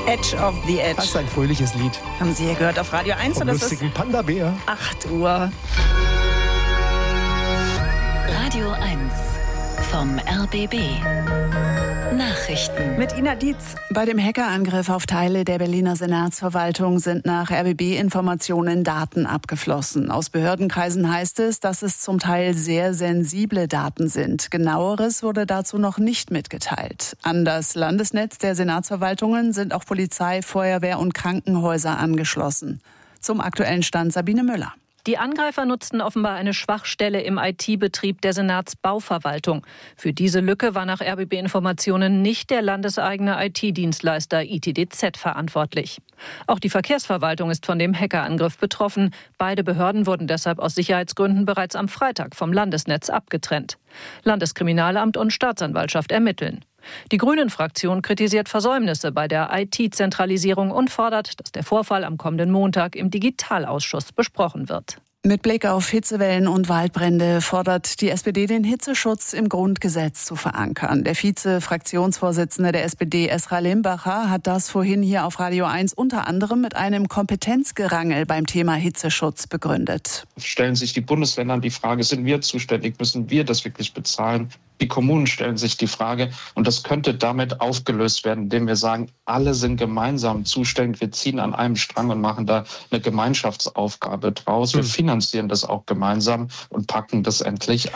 Edge of the Edge. Das ist ein fröhliches Lied. Haben Sie hier gehört auf Radio 1? Vom lustigen Panda-Bär. 8 Uhr. Radio 1 vom RBB. Nachrichten. Mit Ina Dietz. Bei dem Hackerangriff auf Teile der Berliner Senatsverwaltung sind nach RBB-Informationen Daten abgeflossen. Aus Behördenkreisen heißt es, dass es zum Teil sehr sensible Daten sind. Genaueres wurde dazu noch nicht mitgeteilt. An das Landesnetz der Senatsverwaltungen sind auch Polizei, Feuerwehr und Krankenhäuser angeschlossen. Zum aktuellen Stand Sabine Müller. Die Angreifer nutzten offenbar eine Schwachstelle im IT-Betrieb der Senatsbauverwaltung. Für diese Lücke war nach RBB-Informationen nicht der landeseigene IT-Dienstleister ITDZ verantwortlich. Auch die Verkehrsverwaltung ist von dem Hackerangriff betroffen. Beide Behörden wurden deshalb aus Sicherheitsgründen bereits am Freitag vom Landesnetz abgetrennt. Landeskriminalamt und Staatsanwaltschaft ermitteln. Die Grünen-Fraktion kritisiert Versäumnisse bei der IT-Zentralisierung und fordert, dass der Vorfall am kommenden Montag im Digitalausschuss besprochen wird. Mit Blick auf Hitzewellen und Waldbrände fordert die SPD, den Hitzeschutz im Grundgesetz zu verankern. Der Vize-Fraktionsvorsitzende der SPD, Esra Limbacher, hat das vorhin hier auf Radio 1 unter anderem mit einem Kompetenzgerangel beim Thema Hitzeschutz begründet. Stellen sich die Bundesländer die Frage, sind wir zuständig, müssen wir das wirklich bezahlen? Die Kommunen stellen sich die Frage, und das könnte damit aufgelöst werden, indem wir sagen, alle sind gemeinsam zuständig, wir ziehen an einem Strang und machen da eine Gemeinschaftsaufgabe draus. Wir finanzieren das auch gemeinsam und packen das endlich